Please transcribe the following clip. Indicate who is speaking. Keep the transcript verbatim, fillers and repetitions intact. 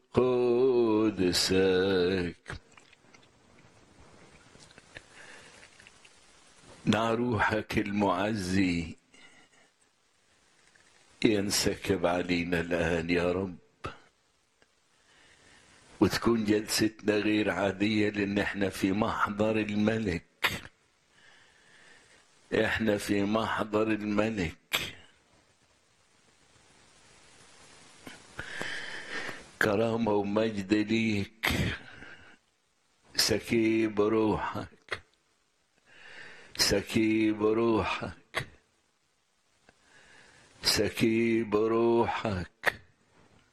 Speaker 1: قدسك. دع روحك المعزي ينسكب علينا الآن يا رب، وتكون جلستنا غير عادية، لأن احنا في محضر الملك. احنا في محضر الملك. كرامة ومجد ليك. سكيب روحك، سكيب روحك، سكيب روحك.